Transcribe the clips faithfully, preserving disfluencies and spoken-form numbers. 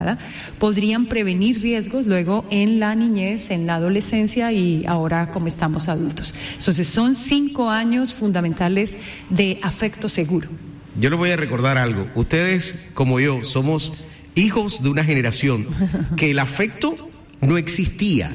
podrían prevenir riesgos luego en la niñez, en la adolescencia y ahora como estamos adultos. Entonces son cinco años fundamentales de afecto seguro. Yo les voy a recordar algo. Ustedes, como yo, somos hijos de una generación que el afecto no existía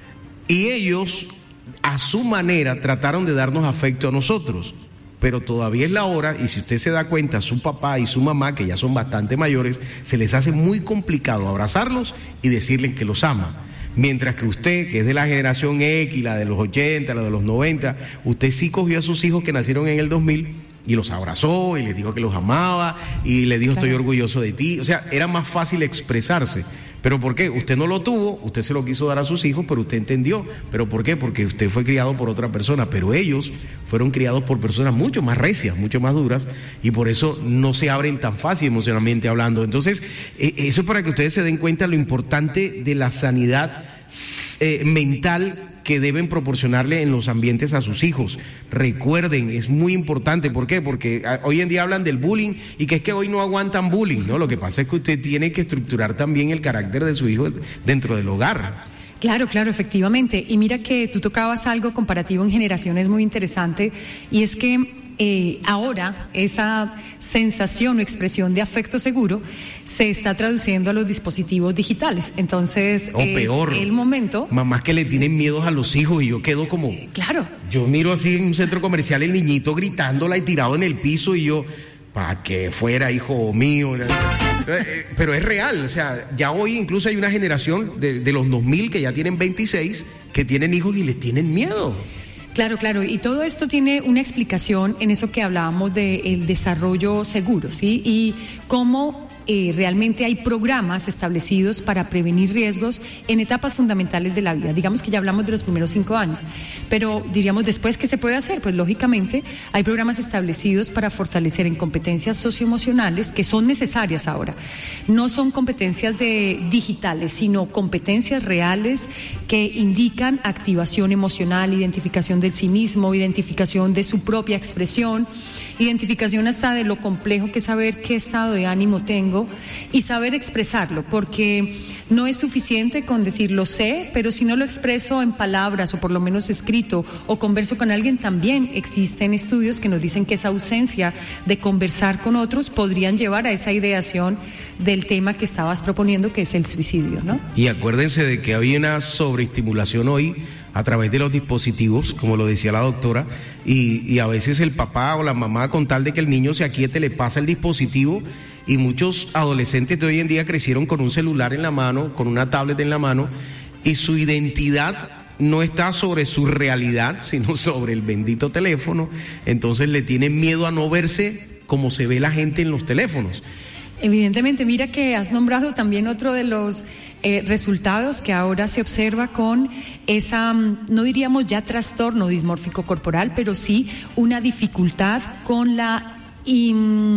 y ellos a su manera trataron de darnos afecto a nosotros. Pero todavía es la hora, y si usted se da cuenta, su papá y su mamá, que ya son bastante mayores, se les hace muy complicado abrazarlos y decirles que los ama. Mientras que usted, que es de la generación X, la de los ochenta, la de los noventa, usted sí cogió a sus hijos que nacieron en el dos mil y los abrazó y les dijo que los amaba y les dijo estoy orgulloso de ti. O sea, era más fácil expresarse. ¿Pero por qué? Usted no lo tuvo, usted se lo quiso dar a sus hijos, pero usted entendió. ¿Pero por qué? Porque usted fue criado por otra persona, pero ellos fueron criados por personas mucho más recias, mucho más duras, y por eso no se abren tan fácil emocionalmente hablando. Entonces, eh, eso es para que ustedes se den cuenta lo importante de la sanidad eh, mental que deben proporcionarle en los ambientes a sus hijos. Recuerden, es muy importante. ¿Por qué? Porque hoy en día hablan del bullying y que es que hoy no aguantan bullying, ¿no? Lo que pasa es que usted tiene que estructurar también el carácter de su hijo dentro del hogar. Claro, claro, efectivamente. Y mira que tú tocabas algo comparativo en generaciones muy interesante, y es que Eh, ahora esa sensación o expresión de afecto seguro se está traduciendo a los dispositivos digitales. Entonces, o es peor, el momento. Mamás que le tienen miedo a los hijos y yo quedo como... Eh, claro. Yo miro así en un centro comercial el niñito gritándola y tirado en el piso y yo, para que fuera hijo mío. Entonces, eh, pero es real, o sea, ya hoy incluso hay una generación de, de los dos mil que ya tienen veintiséis, que tienen hijos y les tienen miedo. Claro, claro, y todo esto tiene una explicación en eso que hablábamos del desarrollo seguro, ¿sí? Y cómo eh, realmente hay programas establecidos para prevenir riesgos en etapas fundamentales de la vida. Digamos que ya hablamos de los primeros cinco años, pero diríamos después, ¿qué se puede hacer? Pues lógicamente hay programas establecidos para fortalecer en competencias socioemocionales que son necesarias ahora. No son competencias de digitales, sino competencias reales que indican activación emocional, identificación del sí mismo, identificación de su propia expresión, identificación hasta de lo complejo que es saber qué estado de ánimo tengo y saber expresarlo, porque no es suficiente con decir lo sé, pero si no lo expreso en palabras o por lo menos escrito o converso con alguien, también existen estudios que nos dicen que esa ausencia de conversar con otros podrían llevar a esa ideación del tema que estabas proponiendo, que es el suicidio, ¿no? Y acuérdense de que había una sobreestimulación hoy a través de los dispositivos, como lo decía la doctora, y, y a veces el papá o la mamá, con tal de que el niño se aquiete, le pasa el dispositivo, y muchos adolescentes de hoy en día crecieron con un celular en la mano, con una tablet en la mano, y su identidad no está sobre su realidad, sino sobre el bendito teléfono. Entonces le tienen miedo a no verse como se ve la gente en los teléfonos. Evidentemente, mira que has nombrado también otro de los eh, resultados que ahora se observa con esa, no diríamos ya trastorno dismórfico corporal, pero sí una dificultad con la y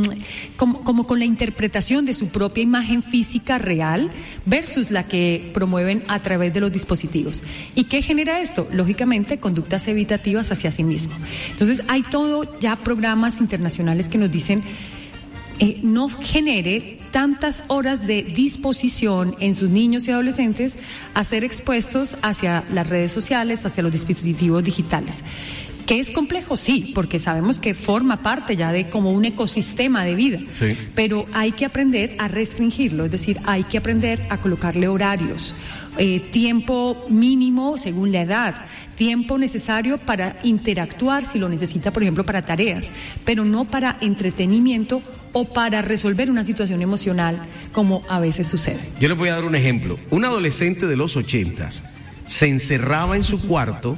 como, como con la interpretación de su propia imagen física real versus la que promueven a través de los dispositivos. ¿Y qué genera esto? Lógicamente, conductas evitativas hacia sí mismo. Entonces, hay todo ya programas internacionales que nos dicen Eh, no genere tantas horas de disposición en sus niños y adolescentes a ser expuestos hacia las redes sociales, hacia los dispositivos digitales. ¿Que es complejo? Sí, porque sabemos que forma parte ya de como un ecosistema de vida, sí. Pero hay que aprender a restringirlo, es decir, hay que aprender a colocarle horarios, eh, tiempo mínimo según la edad, tiempo necesario para interactuar si lo necesita, por ejemplo, para tareas, pero no para entretenimiento o para resolver una situación emocional como a veces sucede. Yo les voy a dar un ejemplo. Un adolescente de los ochentas se encerraba en su cuarto,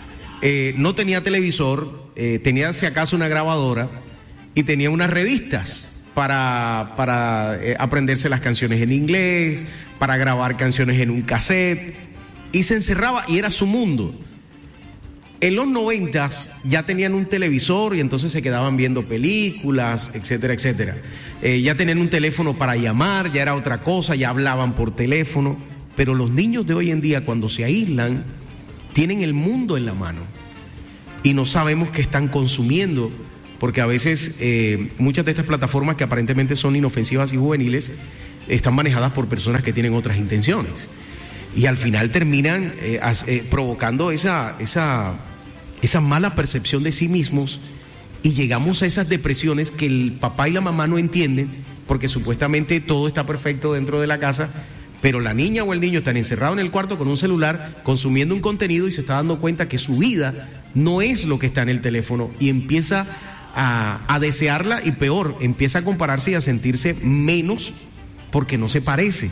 eh, no tenía televisor, eh, tenía si acaso una grabadora y tenía unas revistas para, para eh, aprenderse las canciones en inglés, para grabar canciones en un cassette, y se encerraba y era su mundo. En los noventas ya tenían un televisor y entonces se quedaban viendo películas, etcétera, etcétera. Eh, ya tenían un teléfono para llamar, ya era otra cosa, ya hablaban por teléfono. Pero los niños de hoy en día, cuando se aíslan, tienen el mundo en la mano y no sabemos qué están consumiendo, porque a veces eh, muchas de estas plataformas que aparentemente son inofensivas y juveniles están manejadas por personas que tienen otras intenciones. Y al final terminan eh, as, eh, provocando esa, esa, esa mala percepción de sí mismos, y llegamos a esas depresiones que el papá y la mamá no entienden, porque supuestamente todo está perfecto dentro de la casa, pero la niña o el niño están encerrados en el cuarto con un celular, consumiendo un contenido, y se está dando cuenta que su vida no es lo que está en el teléfono, y empieza a, a desearla, y peor, empieza a compararse y a sentirse menos porque no se parece.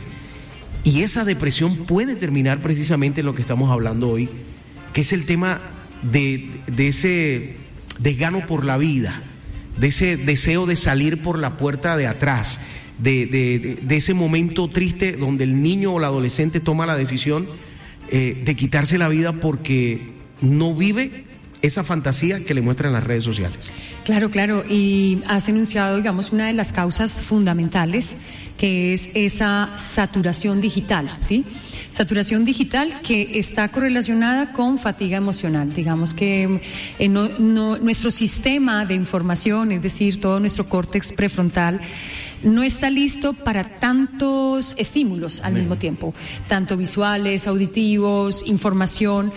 Y esa depresión puede terminar precisamente en lo que estamos hablando hoy, que es el tema de, de ese desgano por la vida, de ese deseo de salir por la puerta de atrás, de, de, de, de ese momento triste donde el niño o el adolescente toma la decisión eh, de quitarse la vida porque no vive esa fantasía que le muestran las redes sociales. Claro, claro, y has enunciado, digamos, una de las causas fundamentales, que es esa saturación digital, ¿sí? Saturación digital que está correlacionada con fatiga emocional. Digamos que eh, no, no, nuestro sistema de información, es decir, todo nuestro córtex prefrontal, no está listo para tantos estímulos al mismo tiempo, tanto visuales, auditivos, información,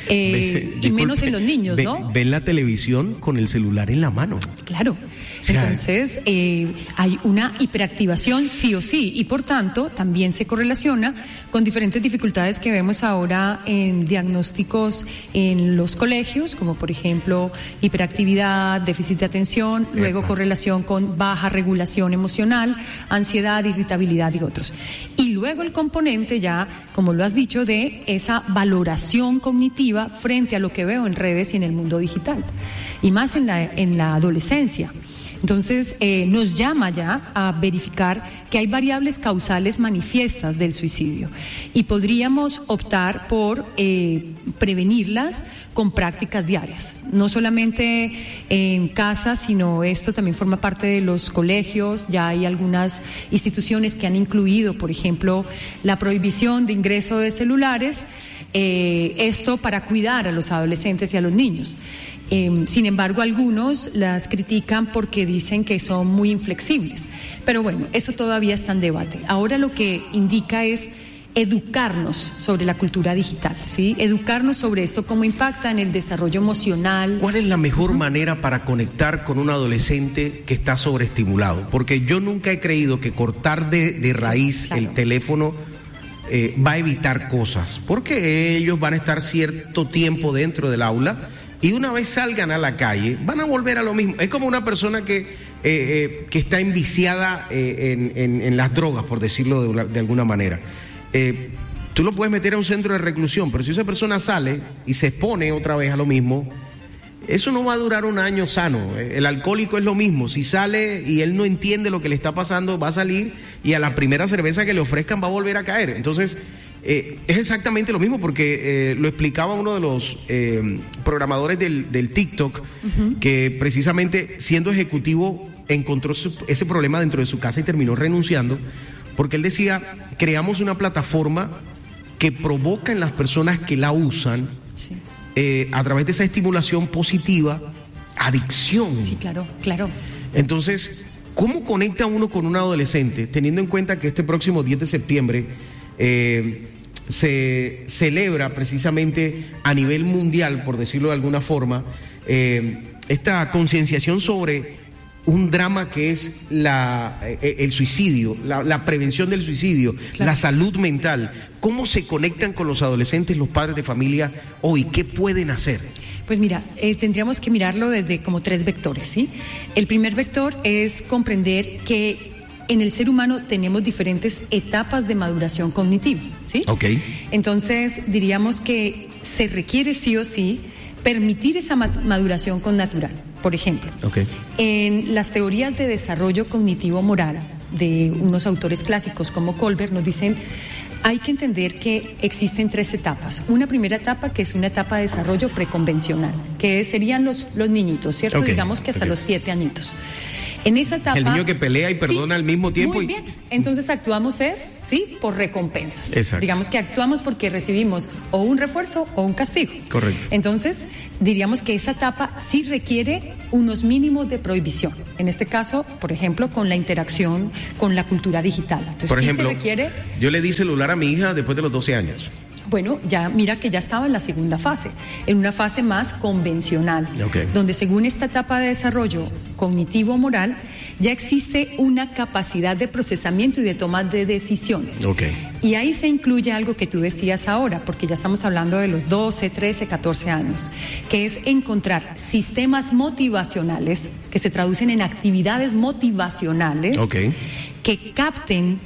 eh, Ve, y menos en los niños, ve, ¿no? Ven la televisión con el celular en la mano. Claro. O sea, entonces eh, hay una hiperactivación sí o sí, y por tanto también se correlaciona con diferentes dificultades que vemos ahora en diagnósticos en los colegios, como por ejemplo hiperactividad, déficit de atención, luego Epa. correlación con baja regulación emocional, ansiedad, irritabilidad y otros. Y luego el componente ya, como lo has dicho, de esa valoración cognitiva frente a lo que veo en redes y en el mundo digital, y más en la, en la adolescencia. Entonces, eh, nos llama ya a verificar que hay variables causales manifiestas del suicidio, y podríamos optar por eh, prevenirlas con prácticas diarias, no solamente en casa, sino esto también forma parte de los colegios. Ya hay algunas instituciones que han incluido, por ejemplo, la prohibición de ingreso de celulares, eh, esto para cuidar a los adolescentes y a los niños. Eh, sin embargo, algunos las critican porque dicen que son muy inflexibles. Pero bueno, eso todavía está en debate. Ahora lo que indica es educarnos sobre la cultura digital, ¿sí? Educarnos sobre esto, cómo impacta en el desarrollo emocional. ¿Cuál es la mejor uh-huh. manera para conectar con un adolescente que está sobreestimulado? Porque yo nunca he creído que cortar de, de raíz sí, claro. el teléfono eh, va a evitar cosas, porque ellos van a estar cierto tiempo dentro del aula, y una vez salgan a la calle, van a volver a lo mismo. Es como una persona que, eh, eh, que está enviciada eh, en, en, en las drogas, por decirlo de, una, de alguna manera. Eh, tú lo puedes meter a un centro de reclusión, pero si esa persona sale y se expone otra vez a lo mismo, eso no va a durar un año sano. El alcohólico es lo mismo. Si sale y él no entiende lo que le está pasando, va a salir y a la primera cerveza que le ofrezcan va a volver a caer. Entonces, eh, es exactamente lo mismo, porque eh, lo explicaba uno de los eh, programadores del, del TikTok, uh-huh. que precisamente siendo ejecutivo encontró su, ese problema dentro de su casa y terminó renunciando, porque él decía, creamos una plataforma que provoca en las personas que la usan, sí. eh, a través de esa estimulación positiva, adicción. Sí, claro, claro. Entonces, ¿cómo conecta uno con un adolescente, teniendo en cuenta que este próximo diez de septiembre eh, se celebra precisamente a nivel mundial, por decirlo de alguna forma, eh, esta concienciación sobre un drama que es la, el suicidio, la, la prevención del suicidio, claro. la salud mental? ¿Cómo se conectan con los adolescentes, los padres de familia hoy? ¿Qué pueden hacer? Pues mira, eh, tendríamos que mirarlo desde como tres vectores, ¿sí? El primer vector es comprender que en el ser humano tenemos diferentes etapas de maduración cognitiva, ¿sí? Ok. Entonces, diríamos que se requiere sí o sí permitir esa maduración connatural. Por ejemplo, okay. en las teorías de desarrollo cognitivo moral de unos autores clásicos como Kohlberg nos dicen, hay que entender que existen tres etapas. Una primera etapa que es una etapa de desarrollo preconvencional, que serían los, los niñitos, ¿cierto? Okay. Digamos que hasta okay. los siete añitos. En esa etapa... El niño que pelea y perdona sí, al mismo tiempo. Muy y... bien, entonces actuamos es, sí, por recompensas. Exacto. Digamos que actuamos porque recibimos o un refuerzo o un castigo. Correcto. Entonces, diríamos que esa etapa sí requiere unos mínimos de prohibición. En este caso, por ejemplo, con la interacción con la cultura digital. Entonces, por ejemplo, sí se requiere... yo le di celular a mi hija después de los doce años. Bueno, ya mira que ya estaba en la segunda fase, en una fase más convencional, okay. donde según esta etapa de desarrollo cognitivo-moral, ya existe una capacidad de procesamiento y de toma de decisiones. Okay. Y ahí se incluye algo que tú decías ahora, porque ya estamos hablando de los doce, trece, catorce años, que es encontrar sistemas motivacionales que se traducen en actividades motivacionales okay. que capten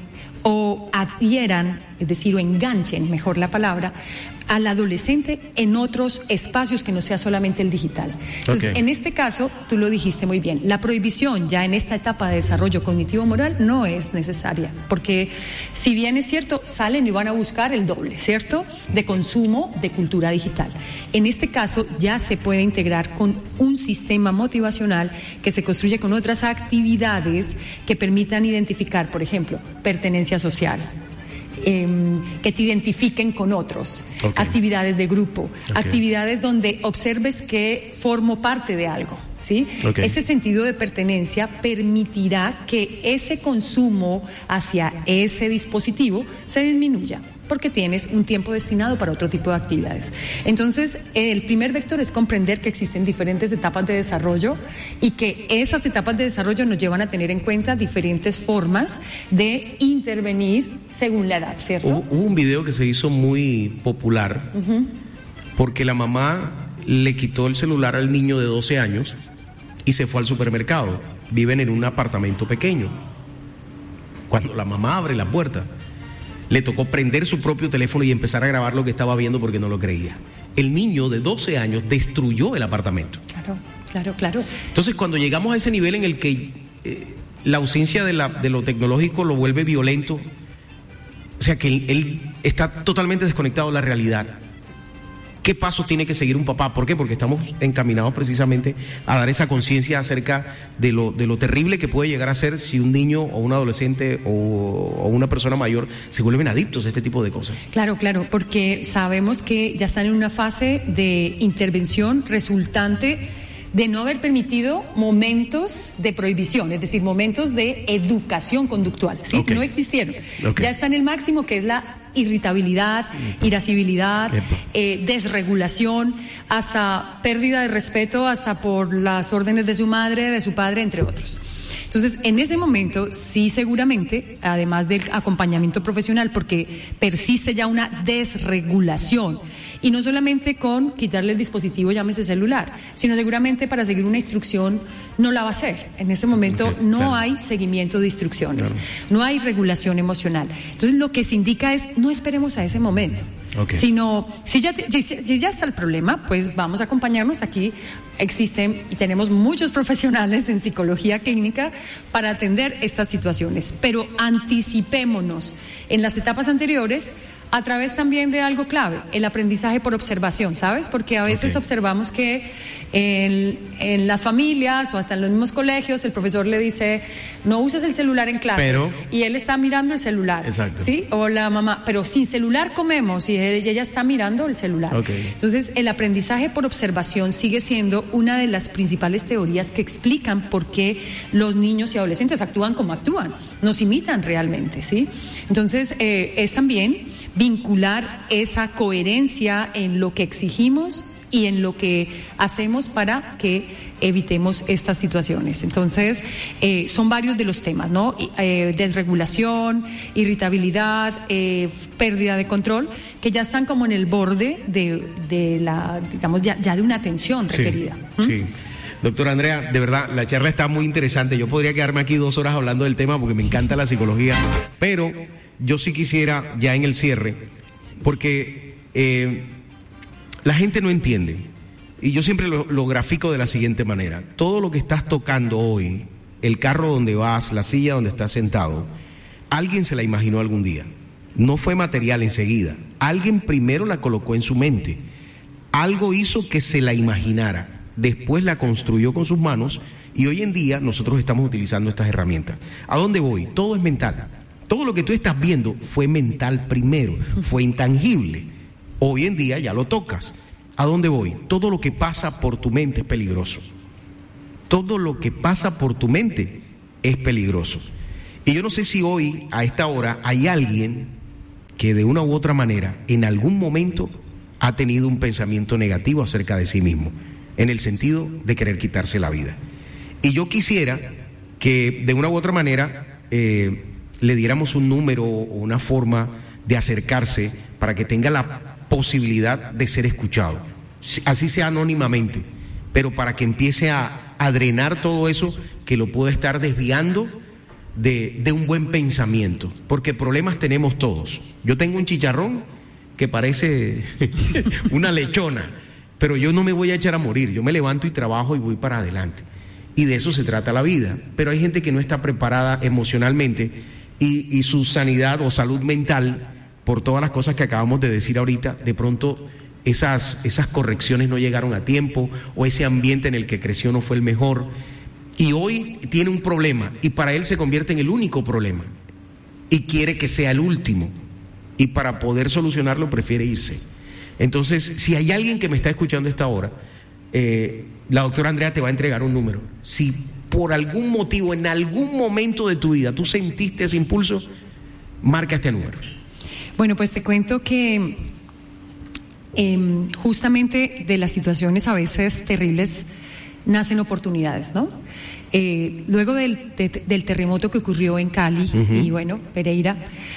o adhieran, es decir, o enganchen, mejor la palabra, al adolescente en otros espacios que no sea solamente el digital. Entonces, okay. en este caso, tú lo dijiste muy bien, la prohibición ya en esta etapa de desarrollo cognitivo-moral no es necesaria, porque si bien es cierto, salen y van a buscar el doble, ¿cierto?, de consumo de cultura digital. En este caso, ya se puede integrar con un sistema motivacional que se construye con otras actividades que permitan identificar, por ejemplo, pertenencia social, Eh, que te identifiquen con otros, okay. actividades de grupo, okay. actividades donde observes que formo parte de algo, ¿sí? Okay. Ese sentido de pertenencia permitirá que ese consumo hacia ese dispositivo se disminuya, porque tienes un tiempo destinado para otro tipo de actividades. Entonces, el primer vector es comprender que existen diferentes etapas de desarrollo y que esas etapas de desarrollo nos llevan a tener en cuenta diferentes formas de intervenir según la edad, ¿cierto? Hubo, hubo un video que se hizo muy popular uh-huh. porque la mamá le quitó el celular al niño de doce años y se fue al supermercado. Viven en un apartamento pequeño. Cuando la mamá abre la puerta, le tocó prender su propio teléfono y empezar a grabar lo que estaba viendo porque no lo creía. El niño de doce años destruyó el apartamento. Claro, claro, claro. Entonces, cuando llegamos a ese nivel en el que eh, la ausencia de, la, de lo tecnológico lo vuelve violento, o sea, que él, él está totalmente desconectado de la realidad, ¿qué paso tiene que seguir un papá? ¿Por qué? Porque estamos encaminados precisamente a dar esa conciencia acerca de lo, de lo terrible que puede llegar a ser si un niño o un adolescente o, o una persona mayor se vuelven adictos a este tipo de cosas. Claro, claro, porque sabemos que ya están en una fase de intervención resultante de no haber permitido momentos de prohibición, es decir, momentos de educación conductual, ¿sí? Okay. No existieron. Okay. Ya está en el máximo, que es la irritabilidad, irascibilidad, eh, desregulación, hasta pérdida de respeto, hasta por las órdenes de su madre, de su padre, entre otros. Entonces, en ese momento, sí, seguramente, además del acompañamiento profesional, porque persiste ya una desregulación, y no solamente con quitarle el dispositivo, llámese celular, sino seguramente para seguir una instrucción no la va a hacer. En ese momento okay, no claro. hay seguimiento de instrucciones, claro. no hay regulación emocional. Entonces, lo que se indica es no esperemos a ese momento. Okay. Sino, si ya, si, si ya está el problema, pues vamos a acompañarnos. Aquí existen y tenemos muchos profesionales en psicología clínica para atender estas situaciones, pero anticipémonos en las etapas anteriores a través también de algo clave, el aprendizaje por observación, ¿sabes? Porque a veces okay. observamos que en, en las familias o hasta en los mismos colegios el profesor le dice no uses el celular en clase, pero... y él está mirando el celular. Exacto. ¿Sí? O la mamá, pero sin celular comemos, y ella está mirando el celular. Okay. Entonces, el aprendizaje por observación sigue siendo una de las principales teorías que explican por qué los niños y adolescentes actúan como actúan, nos imitan realmente, ¿sí? Entonces, eh, es también vincular esa coherencia en lo que exigimos y en lo que hacemos para que evitemos estas situaciones. Entonces, eh, son varios de los temas, ¿no? Eh, desregulación, irritabilidad, eh, pérdida de control, que ya están como en el borde de, de la, digamos, ya, ya de una atención requerida. Sí, ¿Mm? sí. Doctora Andrea, de verdad, la charla está muy interesante. Yo podría quedarme aquí dos horas hablando del tema porque me encanta la psicología, pero yo sí quisiera, ya en el cierre, porque eh, la gente no entiende, y yo siempre lo, lo grafico de la siguiente manera: todo lo que estás tocando hoy, el carro donde vas, la silla donde estás sentado, alguien se la imaginó algún día, no fue material enseguida, alguien primero la colocó en su mente, algo hizo que se la imaginara, después la construyó con sus manos Y hoy en día nosotros estamos utilizando estas herramientas. ¿A dónde voy? Todo es mental. Todo lo que tú estás viendo fue mental primero, fue intangible. Hoy en día ya lo tocas. ¿A dónde voy? Todo lo que pasa por tu mente es peligroso. Todo lo que pasa por tu mente es peligroso. Y yo no sé si hoy, a esta hora, hay alguien que de una u otra manera, en algún momento, ha tenido un pensamiento negativo acerca de sí mismo, en el sentido de querer quitarse la vida. Y yo quisiera que de una u otra manera eh, le diéramos un número o una forma de acercarse para que tenga la posibilidad de ser escuchado, así sea anónimamente, pero para que empiece a, a drenar todo eso que lo puede estar desviando de, de un buen pensamiento, porque problemas tenemos todos. Yo tengo un chicharrón que parece una lechona, pero yo no me voy a echar a morir, yo me levanto y trabajo y voy para adelante. Y de eso se trata la vida. Pero hay gente que no está preparada emocionalmente y, y su sanidad o salud mental, por todas las cosas que acabamos de decir ahorita, de pronto esas, esas correcciones no llegaron a tiempo, o ese ambiente en el que creció no fue el mejor. Y hoy tiene un problema y para él se convierte en el único problema y quiere que sea el último. Y para poder solucionarlo prefiere irse. Entonces, si hay alguien que me está escuchando a esta hora, eh, la doctora Andrea te va a entregar un número. Si por algún motivo, en algún momento de tu vida, tú sentiste ese impulso, marca este número. Bueno, pues te cuento que eh, justamente de las situaciones a veces terribles nacen oportunidades, ¿no? Eh, luego del, de, del terremoto que ocurrió en Cali, uh-huh, y bueno, Pereira,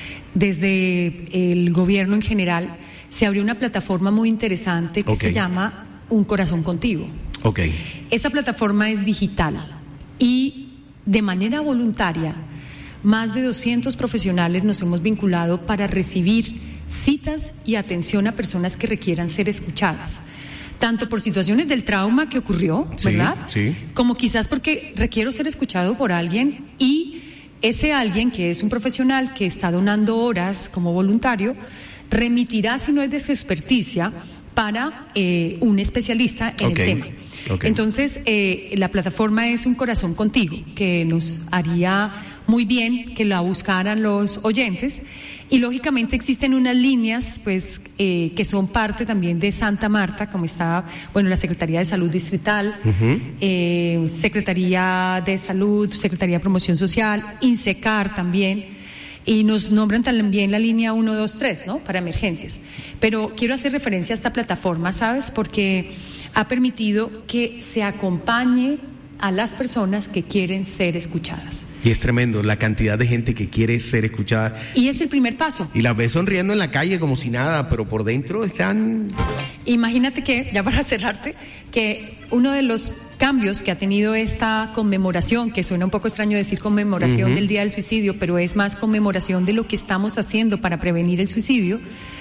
desde el gobierno en general se abrió una plataforma muy interesante que okay. se llama Un Corazón Contigo. Okay. Esa plataforma es digital y de manera voluntaria más de doscientos profesionales nos hemos vinculado para recibir citas y atención a personas que requieran ser escuchadas, tanto por situaciones del trauma que ocurrió, ¿verdad? Sí, sí. Como quizás porque requiero ser escuchado por alguien, y ese alguien que es un profesional que está donando horas como voluntario remitirá, si no es de su experticia, para eh, un especialista en okay. el tema. Okay. Entonces, eh, la plataforma es Un Corazón Contigo, que nos haría muy bien que la buscaran los oyentes. Y lógicamente existen unas líneas pues eh, que son parte también de Santa Marta, como está, bueno, la Secretaría de Salud Distrital, uh-huh. eh, Secretaría de Salud, Secretaría de Promoción Social, INSECAR también, y nos nombran también la línea uno dos tres, ¿no?, para emergencias. Pero quiero hacer referencia a esta plataforma, ¿sabes?, porque ha permitido que se acompañe a las personas que quieren ser escuchadas. Y es tremendo la cantidad de gente que quiere ser escuchada. Y es el primer paso. Y las ves sonriendo en la calle como si nada, pero por dentro están... Imagínate que, ya para cerrarte, que uno de los cambios que ha tenido esta conmemoración, que suena un poco extraño decir conmemoración uh-huh. del Día del Suicidio, pero es más conmemoración de lo que estamos haciendo para prevenir el suicidio,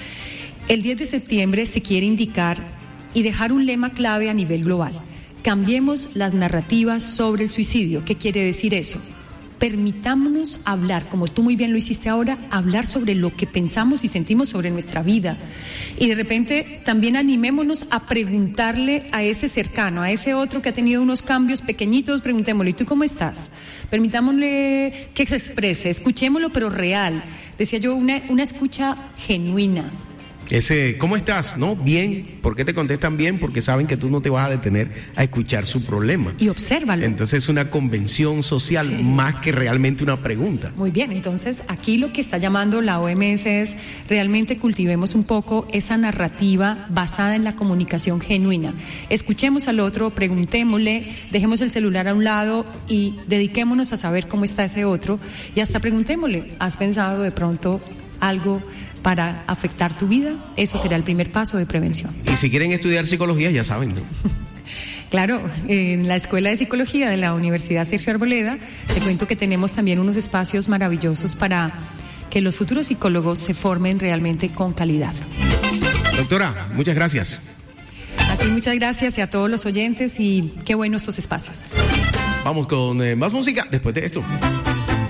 el diez de septiembre se quiere indicar y dejar un lema clave a nivel global. Cambiemos las narrativas sobre el suicidio. ¿Qué quiere decir eso? Permitámonos hablar, como tú muy bien lo hiciste ahora, hablar sobre lo que pensamos y sentimos sobre nuestra vida. Y de repente también animémonos a preguntarle a ese cercano, a ese otro que ha tenido unos cambios pequeñitos, preguntémosle, ¿y tú cómo estás? Permitámosle que se exprese, escuchémoslo pero real. Decía yo, una, una escucha genuina. Ese, ¿cómo estás? ¿No? Bien. ¿Por qué te contestan bien? Porque saben que tú no te vas a detener a escuchar su problema. Y obsérvalo. Entonces es una convención social sí. más que realmente una pregunta. Muy bien, entonces aquí lo que está llamando la O M S es realmente cultivemos un poco esa narrativa basada en la comunicación genuina. Escuchemos al otro, preguntémosle, dejemos el celular a un lado y dediquémonos a saber cómo está ese otro y hasta preguntémosle, ¿has pensado de pronto algo para afectar tu vida? Eso será el primer paso de prevención. Y si quieren estudiar psicología, ya saben, ¿no? Claro, en la Escuela de Psicología de la Universidad Sergio Arboleda, te cuento que tenemos también unos espacios maravillosos para que los futuros psicólogos se formen realmente con calidad. Doctora, muchas gracias. A ti muchas gracias y a todos los oyentes, y qué bueno estos espacios. Vamos con eh, más música después de esto.